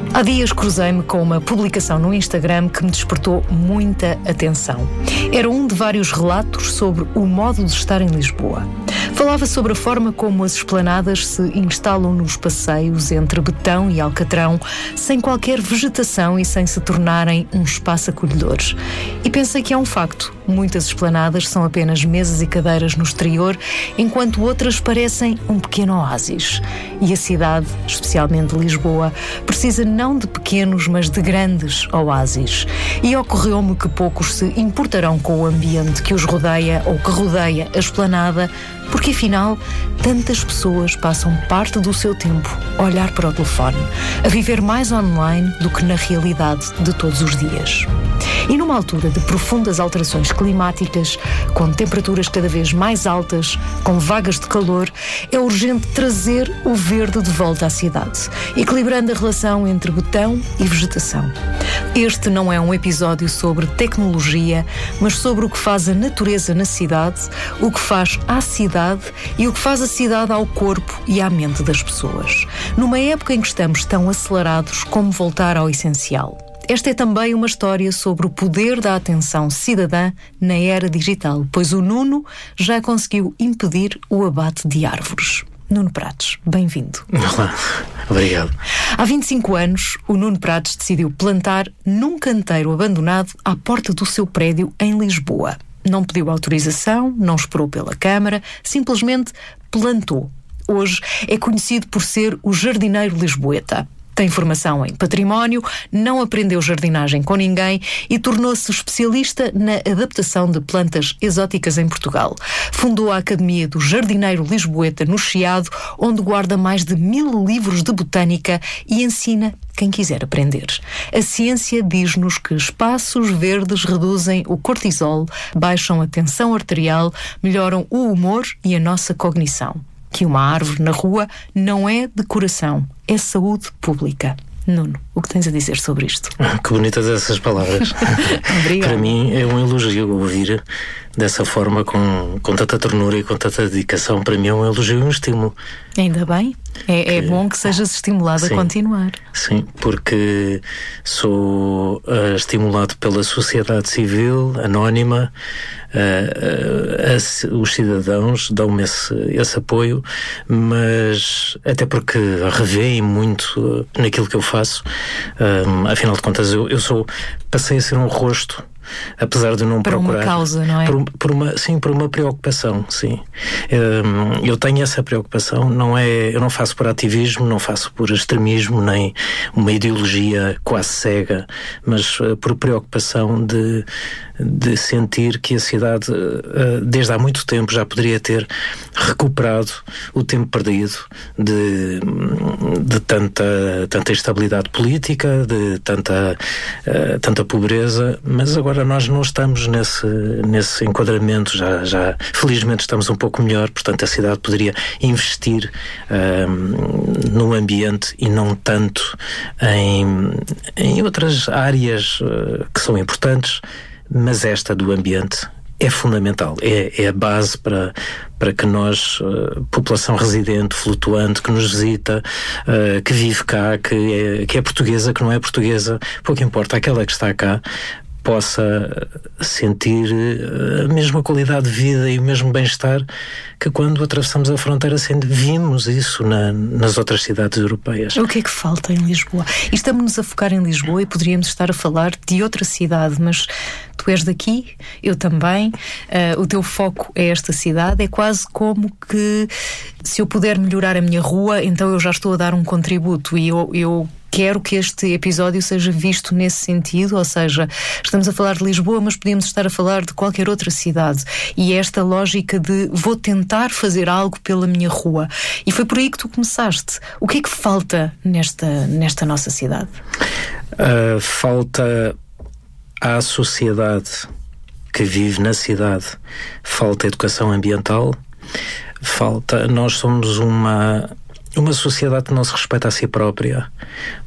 Há dias cruzei-me com uma publicação no Instagram que me despertou muita atenção. Era um de vários relatos sobre o modo de estar em Lisboa. Falava sobre a forma como as esplanadas se instalam nos passeios entre Betão e Alcatrão, sem qualquer vegetação e sem se tornarem um espaço acolhedor. E pensei que é um facto. Muitas esplanadas são apenas mesas e cadeiras no exterior, enquanto outras parecem um pequeno oásis. E a cidade, especialmente Lisboa, precisa não de pequenos, mas de grandes oásis. E ocorreu-me que poucos se importarão com o ambiente que os rodeia ou que rodeia a esplanada, porque afinal, tantas pessoas passam parte do seu tempo a olhar para o telefone, a viver mais online do que na realidade de todos os dias. E numa altura de profundas alterações climáticas, com temperaturas cada vez mais altas, com vagas de calor, é urgente trazer o verde de volta à cidade, equilibrando a relação entre betão e vegetação. Este não é um episódio sobre tecnologia, mas sobre o que faz a natureza na cidade, o que faz à cidade e o que faz a cidade ao corpo e à mente das pessoas. Numa época em que estamos tão acelerados, como voltar ao essencial? Esta é também uma história sobre o poder da atenção cidadã na era digital, pois o Nuno já conseguiu impedir o abate de árvores. Nuno Prates, bem-vindo. Olá, obrigado. Há 25 anos, o Nuno Prates decidiu plantar num canteiro abandonado à porta do seu prédio em Lisboa. Não pediu autorização, não esperou pela Câmara, simplesmente plantou. Hoje é conhecido por ser o jardineiro lisboeta. Tem formação em património, não aprendeu jardinagem com ninguém e tornou-se especialista na adaptação de plantas exóticas em Portugal. Fundou a Academia do Jardineiro Lisboeta no Chiado, onde guarda mais de 1000 livros de botânica e ensina quem quiser aprender. A ciência diz-nos que espaços verdes reduzem o cortisol, baixam a tensão arterial, melhoram o humor e a nossa cognição. Que uma árvore na rua não é decoração, é saúde pública. Nuno, o que tens a dizer sobre isto? Que bonitas essas palavras. Obrigada. Para mim é um elogio ouvir dessa forma, com tanta ternura e com tanta dedicação. Para mim é um elogio e um estímulo. Ainda bem. É bom que sejas estimulado a continuar. Sim, porque sou estimulado pela sociedade civil, anónima, os cidadãos dão-me esse apoio, mas até porque revêem muito naquilo que eu faço. Afinal de contas, eu passei a ser um rosto, apesar de não procurar. Para uma causa, não é? Por uma preocupação, sim. Eu tenho essa preocupação, eu não faço por ativismo, não faço por extremismo, nem uma ideologia quase cega, mas por preocupação de sentir que a cidade, desde há muito tempo, já poderia ter recuperado o tempo perdido de tanta instabilidade política, de tanta pobreza, mas agora nós não estamos nesse enquadramento, já felizmente estamos um pouco melhor, portanto a cidade poderia investir no ambiente e não tanto em outras áreas que são importantes, mas esta do ambiente é fundamental, é a base para que nós, população residente, flutuante, que nos visita, que vive cá, que é portuguesa, que não é portuguesa, pouco importa, aquela que está cá, possa sentir a mesma qualidade de vida e o mesmo bem-estar que quando atravessamos a fronteira, vimos isso nas outras cidades europeias. O que é que falta em Lisboa? E estamos-nos a focar em Lisboa e poderíamos estar a falar de outra cidade, mas tu és daqui, eu também, o teu foco é esta cidade, é quase como que se eu puder melhorar a minha rua, então eu já estou a dar um contributo e eu quero que este episódio seja visto nesse sentido, ou seja, estamos a falar de Lisboa, mas podemos estar a falar de qualquer outra cidade. E esta lógica de vou tentar fazer algo pela minha rua. E foi por aí que tu começaste. O que é que falta nesta nossa cidade? Falta à sociedade que vive na cidade, falta educação ambiental, nós somos uma sociedade que não se respeita a si própria.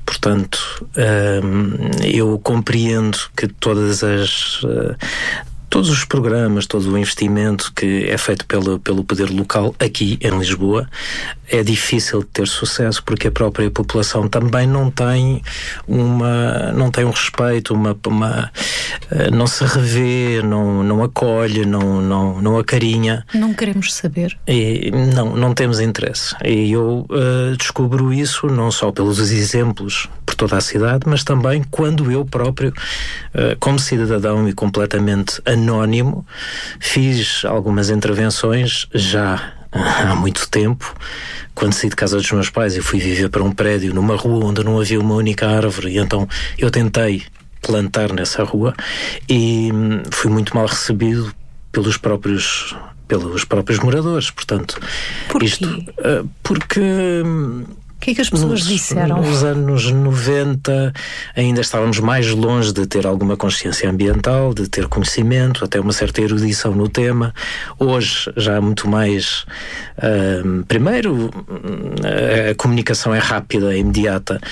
Portanto, eu compreendo que todas todos os programas, todo o investimento que é feito pelo poder local aqui em Lisboa, é difícil de ter sucesso porque a própria população também não tem um respeito, não se revê, não acolhe, não acarinha. Não queremos saber. E não temos interesse. E eu descubro isso não só pelos exemplos por toda a cidade, mas também quando eu próprio, como cidadão e completamente anónimo, fiz algumas intervenções já há muito tempo. Quando saí de casa dos meus pais, eu fui viver para um prédio numa rua onde não havia uma única árvore, e então eu tentei plantar nessa rua e fui muito mal recebido pelos próprios moradores. Portanto, porque o que é que as pessoas disseram? Nos anos 90 ainda estávamos mais longe de ter alguma consciência ambiental, de ter conhecimento, até uma certa erudição no tema. Hoje já há muito mais... primeiro, a comunicação é rápida, é imediata.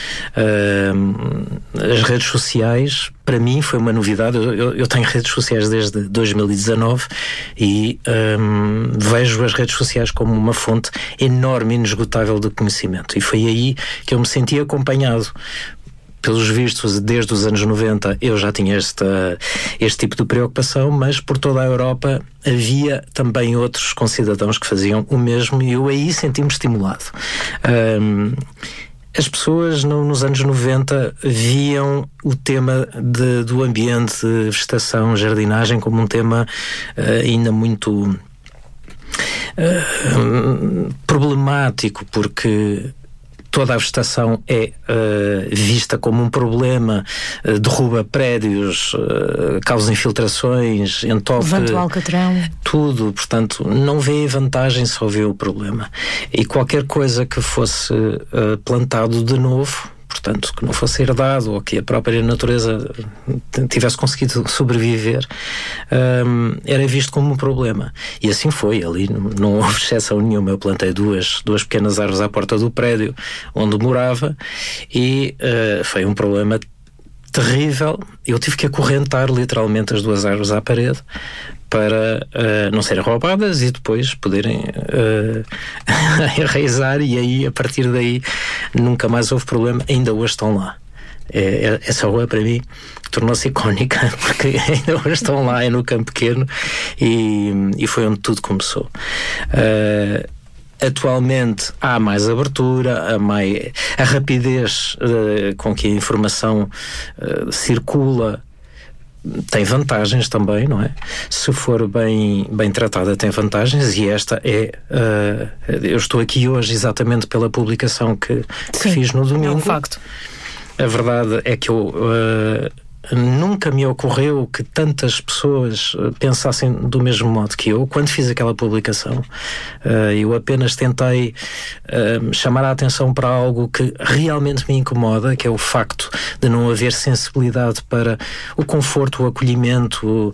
As redes sociais, para mim, foi uma novidade. Eu tenho redes sociais desde 2019 e vejo as redes sociais como uma fonte enorme e inesgotável de conhecimento. E foi aí que eu me senti acompanhado. Pelos vistos, desde os anos 90 eu já tinha este tipo de preocupação, mas por toda a Europa havia também outros concidadãos que faziam o mesmo e eu aí senti-me estimulado. As pessoas nos anos 90 viam o tema do ambiente, vegetação, jardinagem como um tema ainda muito problemático, porque toda a vegetação é vista como um problema, derruba prédios, causa infiltrações, entope Levanto o alcatrão, tudo, portanto não vê vantagem, só vê o problema. E qualquer coisa que fosse plantado de novo, portanto, que não fosse herdado ou que a própria natureza tivesse conseguido sobreviver, era visto como um problema. E assim foi, ali não houve exceção nenhuma. Eu plantei duas pequenas árvores à porta do prédio onde morava e foi um problema terrível. Eu tive que acorrentar literalmente as duas árvores à parede para não serem roubadas e depois poderem enraizar, e aí, a partir daí, nunca mais houve problema. Ainda hoje estão lá. Essa rua, para mim, tornou-se icónica, porque ainda hoje estão lá, é no Campo Pequeno, e foi onde tudo começou. Atualmente há mais abertura, a rapidez com que a informação circula tem vantagens também, não é? Se for bem tratada, tem vantagens, e esta eu estou aqui hoje exatamente pela publicação que fiz no domingo. É um facto. A verdade é que nunca me ocorreu que tantas pessoas pensassem do mesmo modo que eu. Quando fiz aquela publicação, eu apenas tentei chamar a atenção para algo que realmente me incomoda, que é o facto de não haver sensibilidade para o conforto, o acolhimento,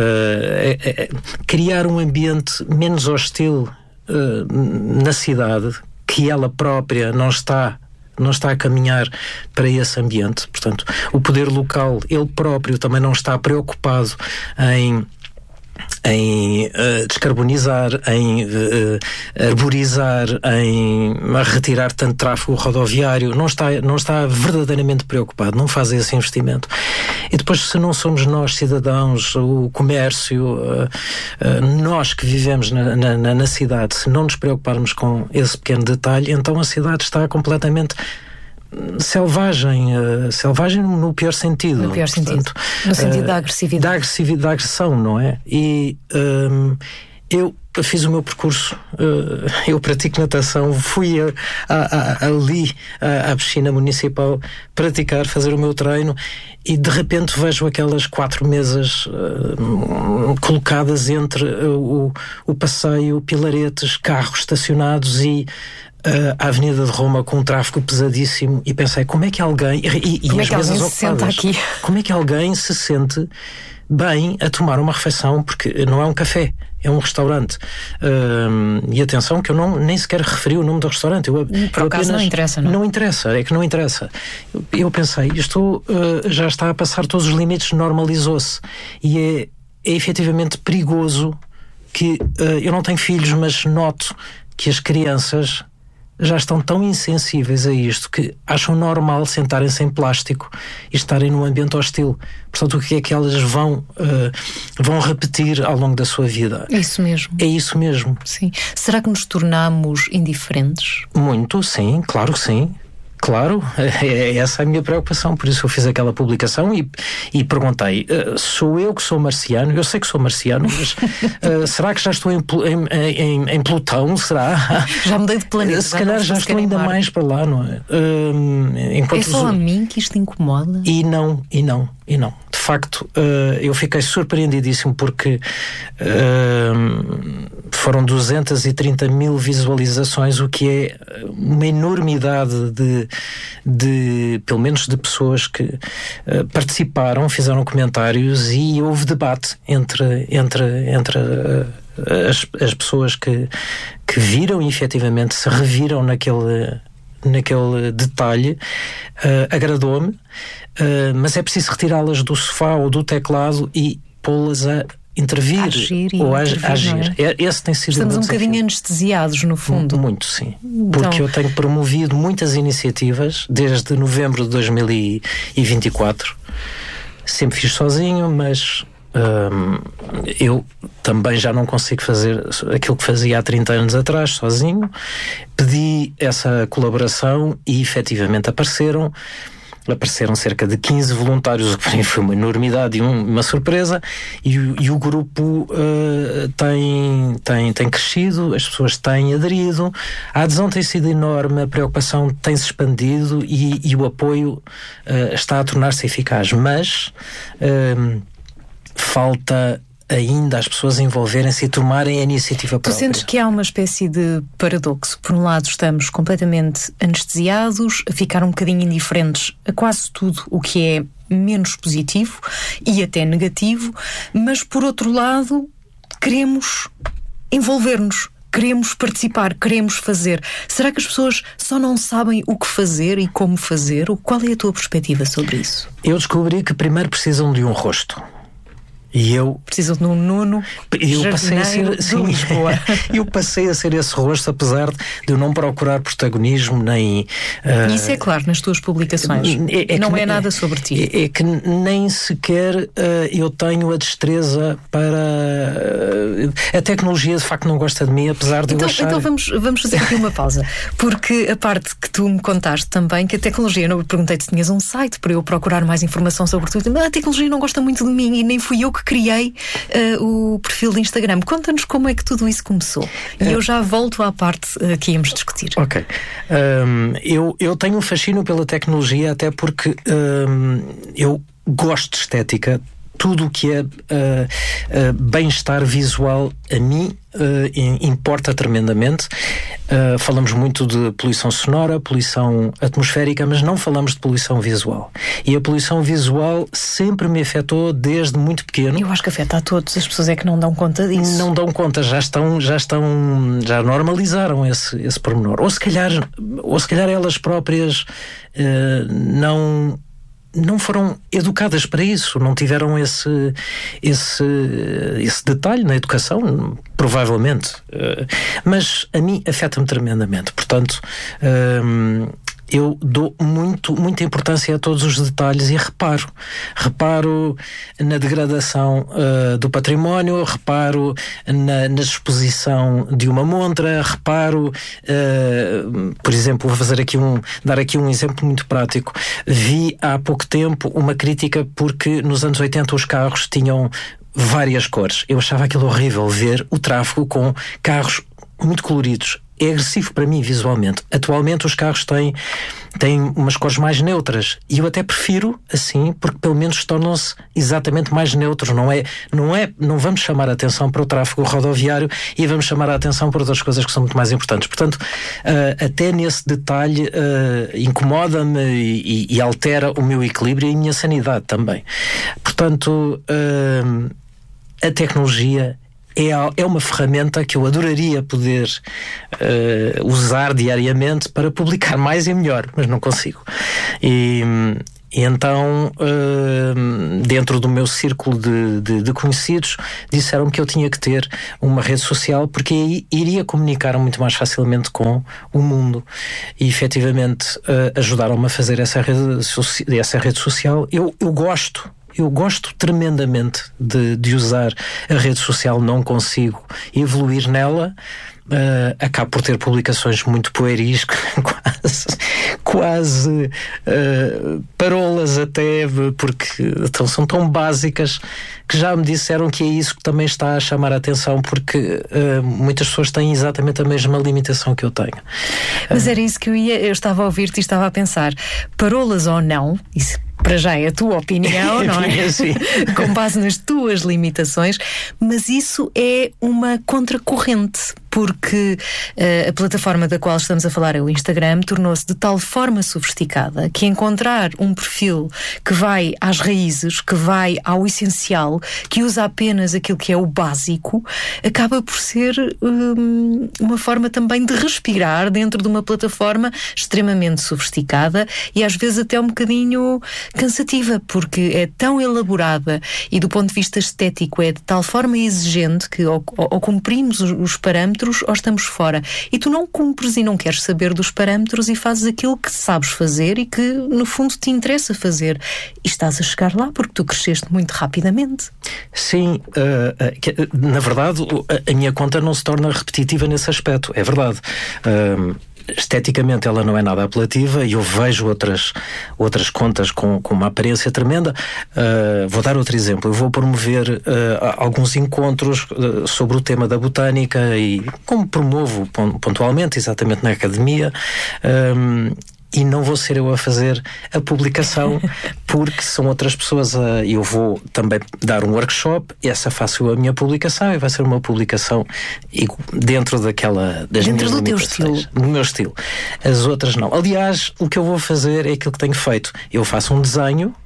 criar um ambiente menos hostil na cidade, que ela própria não está a caminhar para esse ambiente. Portanto, o poder local, ele próprio, também não está preocupado em descarbonizar, em arborizar, em retirar tanto tráfego rodoviário. Não está verdadeiramente preocupado, não faz esse investimento. E depois, se não somos nós, cidadãos, o comércio, nós que vivemos na cidade, se não nos preocuparmos com esse pequeno detalhe, então a cidade está completamente selvagem no pior sentido. No pior sentido. No sentido da agressividade. Da agressão, não é? E eu fiz o meu percurso, eu pratico natação, fui ali à piscina municipal fazer o meu treino, e de repente vejo aquelas 4 mesas colocadas entre o passeio, pilaretes, carros estacionados e a Avenida de Roma com um tráfego pesadíssimo, e pensei, como é que alguém como é que alguém se senta aqui? Como é que alguém se sente bem a tomar uma refeição, porque não é um café, é um restaurante. E atenção que eu nem sequer referi o nome do restaurante. Por acaso não interessa, não? Não interessa, é que não interessa. Eu pensei, isto já está a passar todos os limites, normalizou-se. E é efetivamente perigoso que, eu não tenho filhos, mas noto que as crianças já estão tão insensíveis a isto que acham normal sentarem-se em plástico e estarem num ambiente hostil. Portanto, o que é que elas vão repetir ao longo da sua vida? É isso mesmo. É isso mesmo. Sim. Será que nos tornamos indiferentes? Muito, sim, claro que sim. Claro, essa é a minha preocupação, por isso eu fiz aquela publicação e perguntei, sou eu que sou marciano? Eu sei que sou marciano, mas será que já estou em Plutão? Será? Já mudei de planeta. Se calhar já estou ainda mais para lá, não é? É só a mim que isto incomoda? E não. De facto, eu fiquei surpreendidíssimo porque foram 230 mil visualizações, o que é uma enormidade de pelo menos de pessoas que participaram, fizeram comentários e houve debate entre as pessoas que viram e efetivamente se reviram naquele detalhe. Agradou-me, mas é preciso retirá-las do sofá ou do teclado e pô-las a intervir ou a agir. Esse tem sido Estamos um bocadinho anestesiados, no fundo. Muito, sim. Porque eu tenho promovido muitas iniciativas desde novembro de 2024. Sempre fiz sozinho, mas eu também já não consigo fazer aquilo que fazia há 30 anos atrás, sozinho. Pedi essa colaboração e efetivamente apareceram cerca de 15 voluntários, o que para mim foi uma enormidade e uma surpresa, e o grupo tem crescido, as pessoas têm aderido, a adesão tem sido enorme, a preocupação tem-se expandido e o apoio está a tornar-se eficaz, mas falta ainda as pessoas envolverem-se e tomarem a iniciativa própria. Tu sentes que há uma espécie de paradoxo? Por um lado estamos completamente anestesiados, a ficar um bocadinho indiferentes a quase tudo o que é menos positivo e até negativo, mas por outro lado queremos envolver-nos, queremos participar, queremos fazer. Será que as pessoas só não sabem o que fazer e como fazer? Qual é a tua perspectiva sobre isso? Eu descobri que primeiro precisam de um rosto. E eu precisam de um Nuno jardineiro de Lisboa. Eu passei a ser esse rosto, apesar de eu não procurar protagonismo nem... Isso é claro nas tuas publicações. Não é nada sobre ti. É que nem sequer eu tenho a destreza para... A tecnologia de facto não gosta de mim, apesar de eu achar... Então vamos fazer aqui uma pausa. Porque a parte que tu me contaste também, que a tecnologia... Eu perguntei-te se tinhas um site para eu procurar mais informação sobre tu. A tecnologia não gosta muito de mim e nem fui eu que criei o perfil de Instagram. Conta-nos como é que tudo isso começou. E eu já volto à parte que íamos discutir. Ok. Eu tenho um fascínio pela tecnologia, até porque eu gosto de estética. Tudo o que é bem-estar visual a mim importa tremendamente. Falamos muito de poluição sonora, poluição atmosférica, mas não falamos de poluição visual. E a poluição visual sempre me afetou desde muito pequeno. Eu acho que afeta a todos, as pessoas é que não dão conta disso. Não dão conta, já normalizaram esse pormenor. Ou se calhar elas próprias não foram educadas para isso, não tiveram esse detalhe na educação, provavelmente. Mas a mim afeta-me tremendamente. Portanto, eu dou muita importância a todos os detalhes e reparo na degradação do património, reparo na exposição de uma montra, reparo, por exemplo, vou dar aqui um exemplo muito prático. Vi há pouco tempo uma crítica porque nos anos 80 os carros tinham várias cores. Eu achava aquilo horrível, ver o tráfego com carros muito coloridos. É agressivo para mim visualmente. Atualmente os carros têm umas cores mais neutras e eu até prefiro assim, porque pelo menos tornam-se exatamente mais neutros. Não vamos chamar a atenção para o tráfego rodoviário e vamos chamar a atenção para outras coisas que são muito mais importantes. Portanto, até nesse detalhe incomoda-me e altera o meu equilíbrio e a minha sanidade também. Portanto, a tecnologia é uma ferramenta que eu adoraria poder usar diariamente para publicar mais e melhor, mas não consigo. E E então, dentro do meu círculo de conhecidos, disseram-me que eu tinha que ter uma rede social, porque aí iria comunicar muito mais facilmente com o mundo. E efetivamente ajudaram-me a fazer essa rede social. Eu gosto tremendamente de usar a rede social, não consigo evoluir nela. Acabo por ter publicações muito pueris, quase parolas até, porque são tão básicas que já me disseram que é isso que também está a chamar a atenção, porque muitas pessoas têm exatamente a mesma limitação que eu tenho. Mas era isso que eu estava a ouvir-te e estava a pensar, parolas ou não, isso para já é a tua opinião, não é? Sim. Com base nas tuas limitações, mas isso é uma contracorrente, porque a plataforma da qual estamos a falar, o Instagram, tornou-se de tal forma sofisticada que encontrar um perfil que vai às raízes, que vai ao essencial, que usa apenas aquilo que é o básico, acaba por ser uma forma também de respirar dentro de uma plataforma extremamente sofisticada e às vezes até um bocadinho cansativa, porque é tão elaborada e do ponto de vista estético é de tal forma exigente que ou cumprimos os parâmetros ou estamos fora. E tu não cumpres e não queres saber dos parâmetros e fazes aquilo que sabes fazer e que no fundo te interessa fazer. E estás a chegar lá porque tu cresceste muito rapidamente. Sim, na verdade a minha conta não se torna repetitiva nesse aspecto, é verdade. Esteticamente ela não é nada apelativa e eu vejo outras contas com uma aparência tremenda. Vou dar outro exemplo. Eu vou promover alguns encontros sobre o tema da botânica e como promovo pontualmente, exatamente na academia, e não vou ser eu a fazer a publicação porque são outras pessoas. Eu vou também dar um workshop, essa faço eu a minha publicação e vai ser uma publicação dentro das dentro minhas do limitações, teu estilo. do meu estilo. As outras não. Aliás, o que eu vou fazer é aquilo que tenho feito. Eu faço um desenho,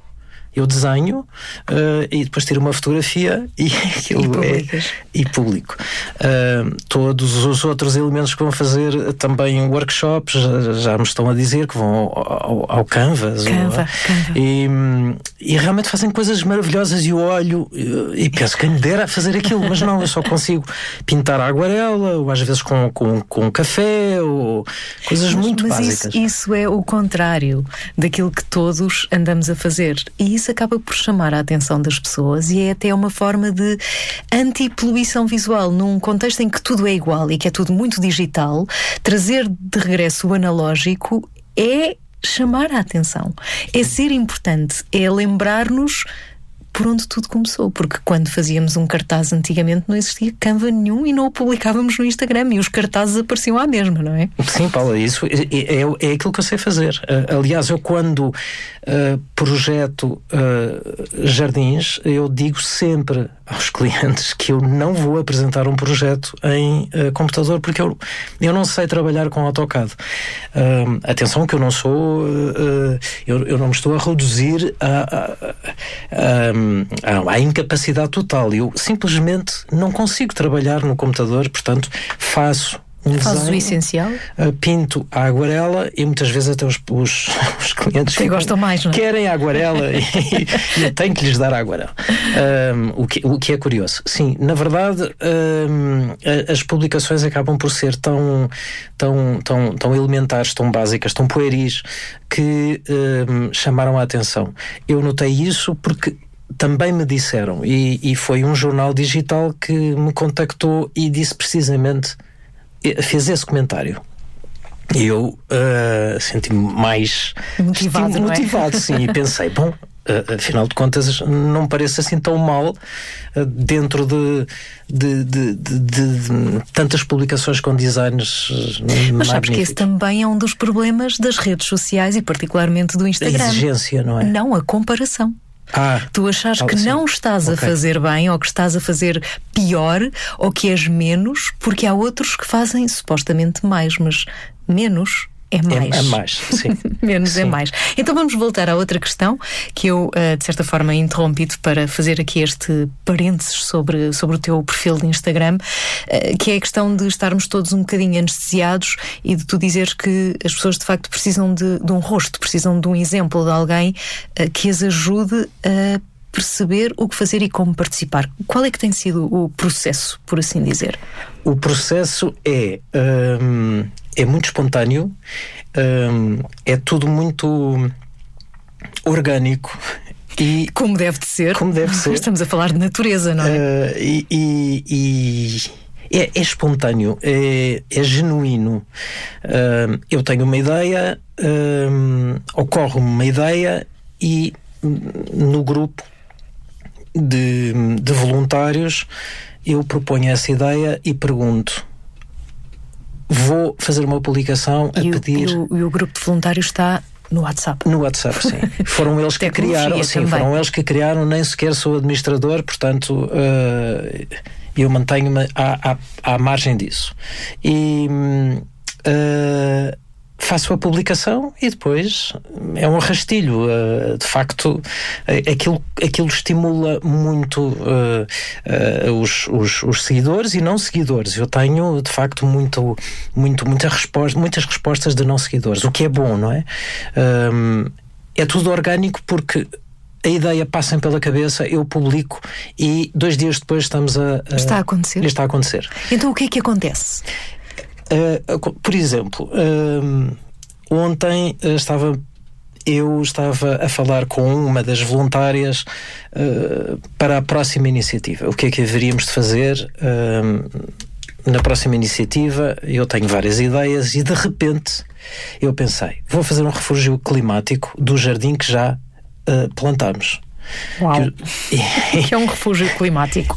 e depois tiro uma fotografia e publico. Todos os outros elementos que vão fazer também workshops já me estão a dizer que vão ao Canvas. Canva. E realmente fazem coisas maravilhosas e eu olho e penso que me dera a fazer aquilo, mas não, eu só consigo pintar a aguarela ou às vezes com café ou coisas muito básicas. Isso é o contrário daquilo que todos andamos a fazer e isso acaba por chamar a atenção das pessoas e é até uma forma de anti-poluição visual num contexto em que tudo é igual e que é tudo muito digital. Trazer de regresso o analógico é chamar a atenção, é ser importante, é lembrar-nos por onde tudo começou, porque quando fazíamos um cartaz antigamente não existia Canva nenhum e não o publicávamos no Instagram e os cartazes apareciam à mesma, não é? Sim, Paula, isso é aquilo que eu sei fazer. Aliás, eu quando projeto jardins, eu digo sempre aos clientes que eu não vou apresentar um projeto em computador porque eu não sei trabalhar com AutoCAD. Atenção que eu não sou eu não me estou a reduzir à incapacidade total. Eu simplesmente não consigo trabalhar no computador, portanto faço um Fazes desenho, o essencial, pinto a aguarela e muitas vezes até os clientes que gostam mais, não é? Querem a aguarela e eu tenho que lhes dar a aguarela. O que é curioso. Sim, na verdade as publicações acabam por ser tão elementares, tão básicas, tão pueris que chamaram a atenção. Eu notei isso porque também me disseram e foi um jornal digital que me contactou e disse precisamente, fez esse comentário. E eu senti-me mais motivado, sim, e pensei, bom, afinal de contas não me parece assim tão mal dentro de tantas publicações com designs magníficos. Mas sabes que esse também é um dos problemas das redes sociais e particularmente do Instagram. A exigência, não é? Não, a comparação. Tu achares que não estás a fazer bem ou que estás a fazer pior ou que és menos porque há outros que fazem supostamente mais, mas menos é mais. É mais, sim. Menos sim. é mais. Então vamos voltar à outra questão que eu, de certa forma, interrompi-te para fazer aqui este parênteses sobre o teu perfil de Instagram, que é a questão de estarmos todos um bocadinho anestesiados e de tu dizeres que as pessoas de facto precisam de um rosto, precisam de um exemplo de alguém que as ajude a perceber o que fazer e como participar. Qual é que tem sido o processo, por assim dizer? O processo é muito espontâneo, é tudo muito orgânico. E como deve de ser. Como deve ser. Estamos a falar de natureza, não é? É espontâneo, é genuíno. Eu tenho uma ideia, ocorre-me uma ideia e no grupo de voluntários eu proponho essa ideia e pergunto: vou fazer uma publicação a pedir... E o grupo de voluntários está no WhatsApp? No WhatsApp, sim. Foram eles que criaram, sim, foram eles que criaram, nem sequer sou administrador, portanto eu mantenho-me à margem disso. E faço a publicação e depois é um rastilho. De facto, aquilo estimula muito os seguidores e não seguidores. Eu tenho, de facto, muitas respostas de não seguidores, o que é bom, não é? É tudo orgânico porque a ideia passa pela cabeça, eu publico e 2 dias depois estamos Está a acontecer? Está a acontecer. Então o que é que acontece? Por exemplo, ontem eu estava a falar com uma das voluntárias para a próxima iniciativa. O que é que haveríamos de fazer na próxima iniciativa? Eu tenho várias ideias e de repente eu pensei, vou fazer um refúgio climático do jardim que já plantámos. Uau! Que é um refúgio climático.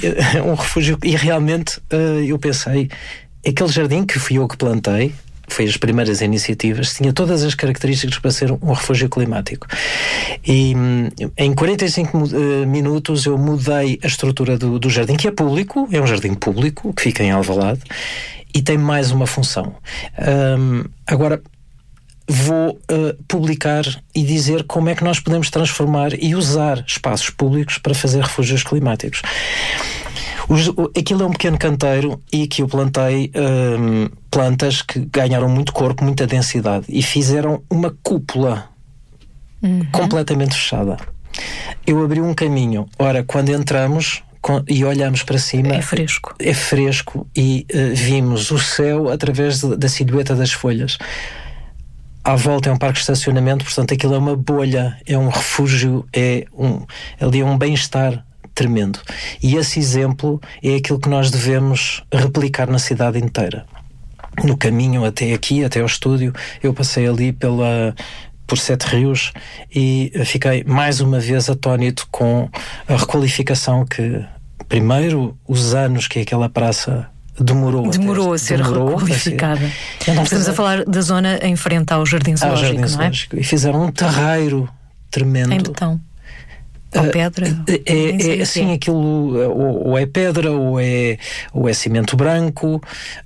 E realmente eu pensei, aquele jardim que fui eu que plantei, foi as primeiras iniciativas, tinha todas as características para ser um refúgio climático. E em 45 minutos eu mudei a estrutura do jardim, que é público, é um jardim público, que fica em Alvalade, e tem mais uma função. Agora vou publicar e dizer como é que nós podemos transformar e usar espaços públicos para fazer refúgios climáticos. Aquilo é um pequeno canteiro e que eu plantei plantas que ganharam muito corpo, muita densidade e fizeram uma cúpula completamente fechada. Eu abri um caminho. Ora, quando entramos e olhamos para cima, é fresco e vimos o céu através da silhueta das folhas. À volta é um parque de estacionamento, portanto aquilo é uma bolha, é um refúgio, ali é um bem-estar tremendo. E esse exemplo é aquilo que nós devemos replicar na cidade inteira. No caminho até aqui, até ao estúdio, eu passei ali por 7 rios e fiquei mais uma vez atónito com a requalificação que, primeiro, os anos que aquela praça demorou a ser requalificada. Estamos a falar da zona em frente ao Jardim Zoológico, não é? E fizeram um terreiro tremendo. Em betão. Ou pedra? Assim, aquilo ou é pedra ou é cimento branco.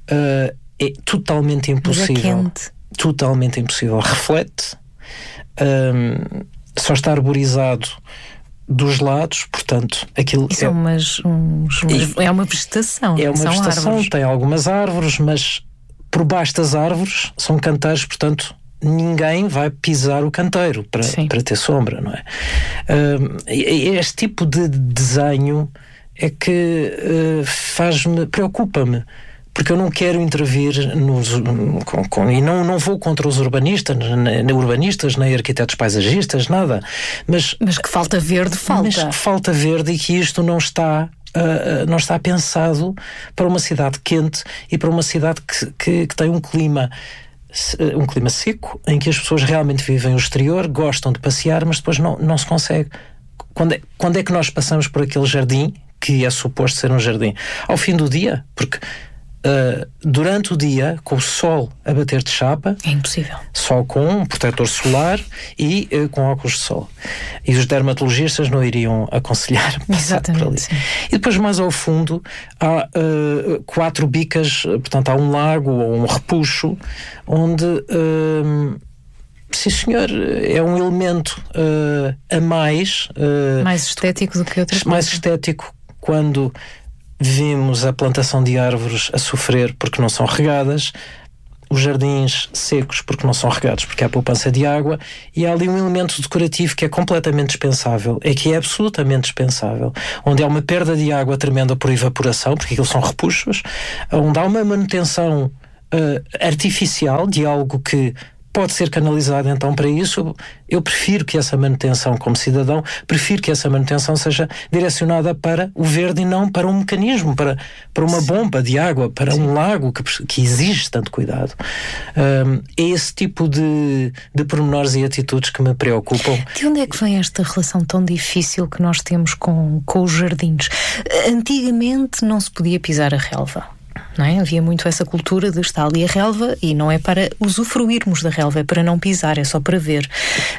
É totalmente impossível. Mas é quente. Totalmente impossível. Reflete. Só está arborizado dos lados, portanto, aquilo isso é uma vegetação. É uma vegetação, árvores. Tem algumas árvores, mas por baixo das árvores são canteiros, portanto ninguém vai pisar o canteiro para ter sombra, não é? Este tipo de desenho é que preocupa-me, porque eu não quero intervir e não vou contra os urbanistas, nem arquitetos paisagistas, nada. Mas que falta verde, falta. Mas que falta verde e que isto não está pensado para uma cidade quente e para uma cidade que tem um clima seco, em que as pessoas realmente vivem o exterior, gostam de passear, mas depois não se consegue. Quando é que nós passamos por aquele jardim, que é suposto ser um jardim? Ao fim do dia, porque durante o dia, com o sol a bater de chapa. É impossível. Só com um protetor solar e com óculos de sol. E os dermatologistas não iriam aconselhar passar por ali. Sim. E depois, mais ao fundo, há 4 bicas, portanto, há um lago ou um repuxo, onde... sim, senhor, é um elemento a mais... mais estético do que outras coisas. Mais estético quando vimos a plantação de árvores a sofrer porque não são regadas, os jardins secos porque não são regados, porque há poupança de água, e há ali um elemento decorativo que é completamente dispensável, que é absolutamente dispensável, onde há uma perda de água tremenda por evaporação, porque aquilo são repuxos, onde há uma manutenção artificial de algo que pode ser canalizado então para isso. Eu prefiro que essa manutenção, como cidadão, prefiro que essa manutenção seja direcionada para o verde e não para um mecanismo, para uma bomba de água, para um lago que exige tanto cuidado. É esse tipo de pormenores e atitudes que me preocupam. De onde é que vem esta relação tão difícil que nós temos com os jardins? Antigamente não se podia pisar a relva. Não é? Havia muito essa cultura de estar ali a relva e não é para usufruirmos da relva, é para não pisar, é só para ver.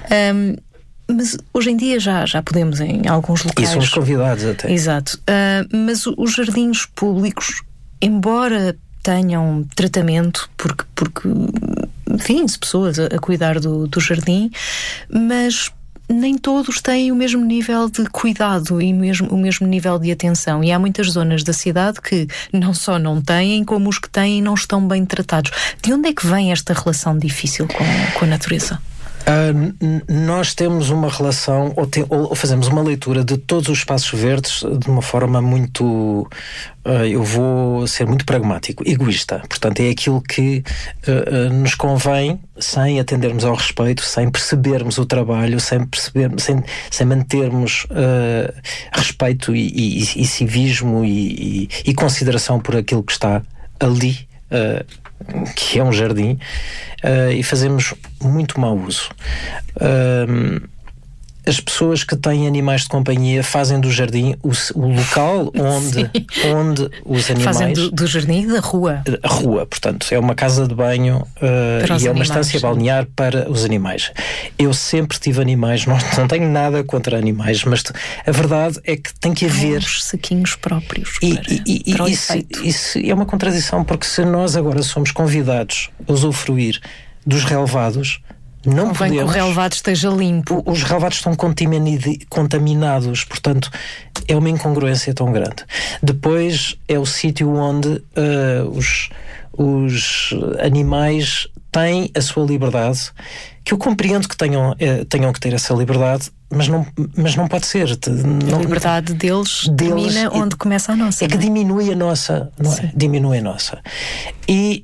Mas hoje em dia já podemos em alguns locais. E somos convidados até. Exato. Mas os jardins públicos, embora tenham tratamento, porque enfim, se pessoas a cuidar do jardim, mas nem todos têm o mesmo nível de cuidado e o mesmo nível de atenção. E há muitas zonas da cidade que não só não têm, como os que têm não estão bem tratados. De onde é que vem esta relação difícil com a natureza? Nós temos uma relação, ou fazemos uma leitura de todos os espaços verdes de uma forma muito, eu vou ser muito pragmático, egoísta. Portanto, é aquilo que nos convém, sem atendermos ao respeito, sem percebermos o trabalho, sem mantermos respeito e civismo e consideração por aquilo que está ali, que é um jardim, e fazemos muito mau uso. As pessoas que têm animais de companhia fazem do jardim o local onde os animais... Fazem do jardim e da rua. A rua, portanto, é uma casa de banho e é uma estância balnear para os animais. Eu sempre tive animais, não tenho nada contra animais, mas a verdade é que tem que haver... Os saquinhos próprios para o efeito. Isso é uma contradição, porque se nós agora somos convidados a usufruir dos relevados, não podemos. Que o relevado esteja limpo. Os relevados estão contaminados, portanto é uma incongruência tão grande. Depois é o sítio onde os animais têm a sua liberdade, que eu compreendo que tenham que ter essa liberdade, mas não pode ser. A liberdade deles termina onde começa a nossa. É que diminui a nossa, não é? Diminui a nossa. E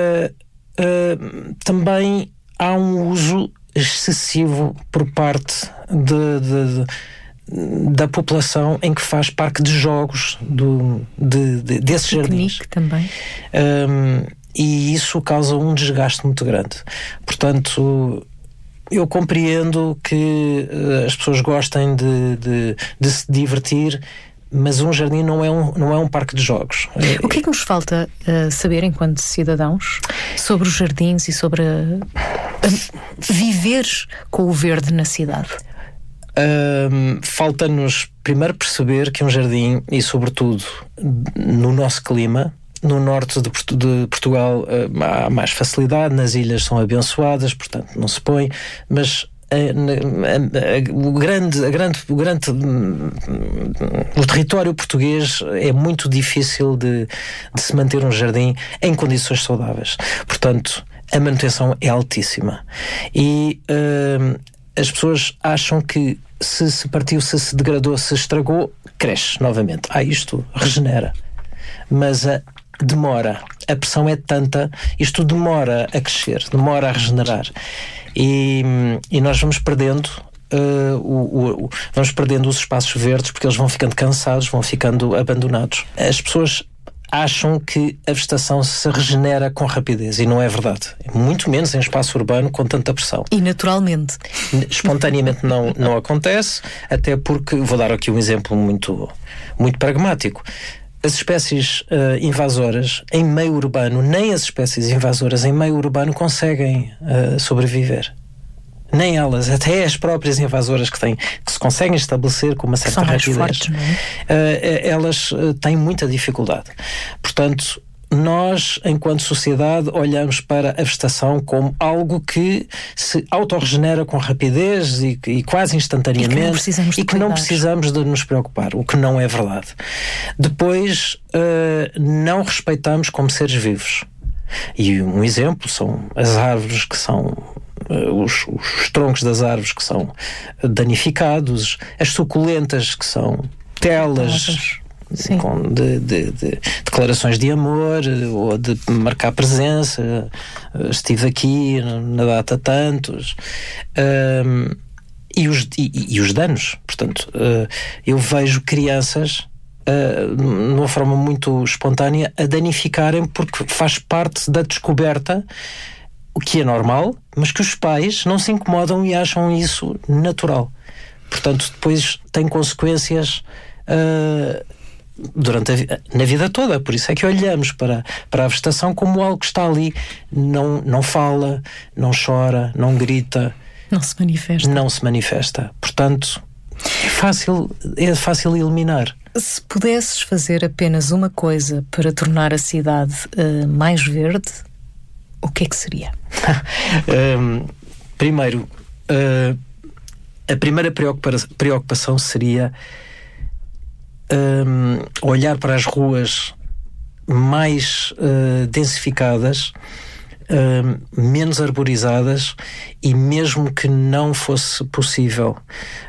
também há um uso excessivo por parte da população em que faz parque de jogos desses jardins. Também. E isso causa um desgaste muito grande. Portanto, eu compreendo que as pessoas gostem de se divertir, mas um jardim não é um parque de jogos. O que é que nos falta saber enquanto cidadãos sobre os jardins e sobre viver com o verde na cidade? Falta-nos primeiro perceber que um jardim, e sobretudo no nosso clima, no norte de Portugal há mais facilidade, nas ilhas são abençoadas, portanto não se põe, mas o território português é muito difícil de se manter um jardim em condições saudáveis. Portanto, a manutenção é altíssima. E as pessoas acham que se partiu, se degradou, se estragou, cresce novamente. Isto regenera. Mas demora. A pressão é tanta, isto demora a crescer, demora a regenerar. E nós vamos perdendo os espaços verdes, porque eles vão ficando cansados, vão ficando abandonados. As pessoas acham que a vegetação se regenera com rapidez, e não é verdade. Muito menos em espaço urbano com tanta pressão. E naturalmente. Espontaneamente não acontece, até porque, vou dar aqui um exemplo muito, muito pragmático. as espécies invasoras em meio urbano, nem as espécies invasoras em meio urbano conseguem sobreviver. Nem elas, até as próprias invasoras que se conseguem estabelecer com uma certa rapidez, fortes, não é? Elas têm muita dificuldade. Portanto, nós, enquanto sociedade, olhamos para a vegetação como algo que se autorregenera com rapidez e quase instantaneamente e que não precisamos de nos preocupar, o que não é verdade. Depois, não respeitamos como seres vivos. E um exemplo são as árvores que são... Os troncos das árvores que são danificados, as suculentas que são telas de declarações de amor ou de marcar presença, estive aqui na data tantos, e os danos. Portanto, eu vejo crianças de uma forma muito espontânea a danificarem, porque faz parte da descoberta, o que é normal, mas que os pais não se incomodam e acham isso natural. Portanto, depois tem consequências na vida toda. Por isso é que olhamos para a vegetação como algo que está ali, não fala, não chora, não grita, não se manifesta. Portanto, é fácil eliminar. Se pudesses fazer apenas uma coisa para tornar a cidade mais verde, o que é que seria? Primeiro, a primeira preocupação seria olhar para as ruas mais densificadas, menos arborizadas, e mesmo que não fosse possível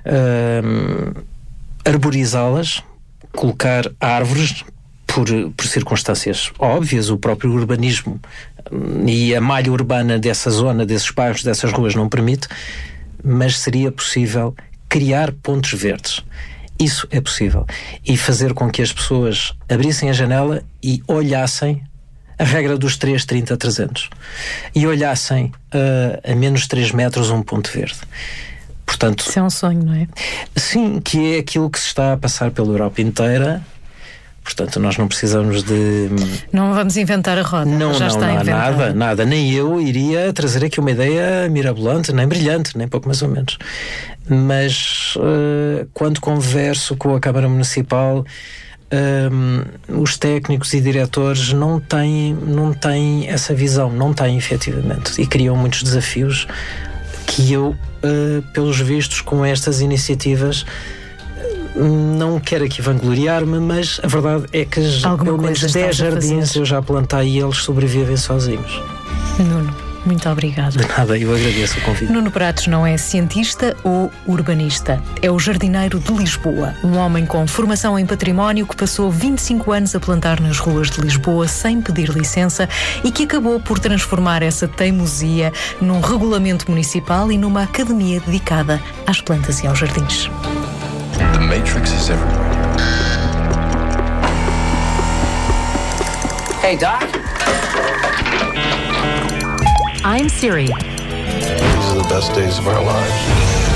arborizá-las, colocar árvores por circunstâncias óbvias. O próprio urbanismo e a malha urbana dessa zona, desses bairros, dessas ruas não permite, mas seria possível criar pontos verdes. Isso é possível. E fazer com que as pessoas abrissem a janela e olhassem a regra dos 3,30-300 e olhassem a menos 3 metros um ponto verde. Portanto, isso é um sonho, não é? Sim, que é aquilo que se está a passar pela Europa inteira. Portanto, nós não precisamos de... Não vamos inventar a roda. Não, já está inventada. Nada. Nem eu iria trazer aqui uma ideia mirabolante, nem brilhante, nem pouco mais ou menos. Mas quando converso com a Câmara Municipal, os técnicos e diretores não têm essa visão, não têm efetivamente, e criam muitos desafios que eu, pelos vistos, com estas iniciativas, não quero aqui vangloriar-me, mas a verdade é que pelo menos 10 jardins eu já plantei e eles sobrevivem sozinhos. Nuno, muito obrigado. De nada, eu agradeço o convite. Nuno Pratos não é cientista ou urbanista, é o jardineiro de Lisboa, um homem com formação em património que passou 25 anos a plantar nas ruas de Lisboa sem pedir licença e que acabou por transformar essa teimosia num regulamento municipal e numa academia dedicada às plantas e aos jardins. The Matrix is everywhere. Hey, Doc. I'm Siri. These are the best days of our lives.